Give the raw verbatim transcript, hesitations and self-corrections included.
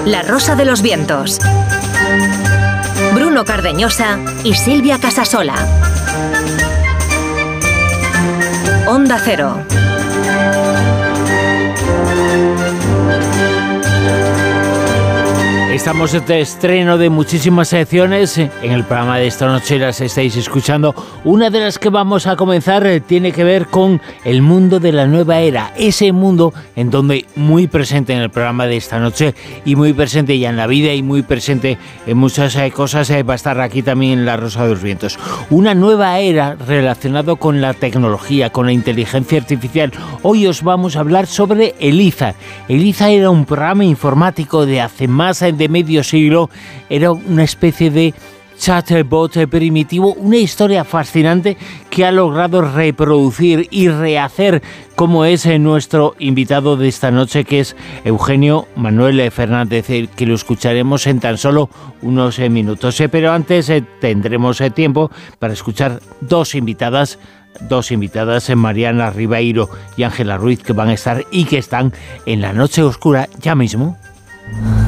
La Rosa de los Vientos. Bruno Cardeñosa y Silvia Casasola. Onda Cero. Estamos de estreno de muchísimas secciones en el programa de esta noche, las estáis escuchando. Una de las que vamos a comenzar tiene que ver con el mundo de la nueva era, ese mundo en donde muy presente en el programa de esta noche y muy presente ya en la vida y muy presente en muchas cosas, va a estar aquí también en La Rosa de los Vientos. Una nueva era relacionada con la tecnología, con la inteligencia artificial. Hoy os vamos a hablar sobre ELIZA. ELIZA era un programa informático de hace más de medio siglo, era una especie de chatbot primitivo, una historia fascinante que ha logrado reproducir y rehacer como es nuestro invitado de esta noche, que es Eugenio Manuel Fernández, que lo escucharemos en tan solo unos minutos. Pero antes tendremos tiempo para escuchar dos invitadas Dos invitadas, Mariana Ribeiro y Ángela Ruiz, que van a estar y que están en La Noche Oscura ya mismo.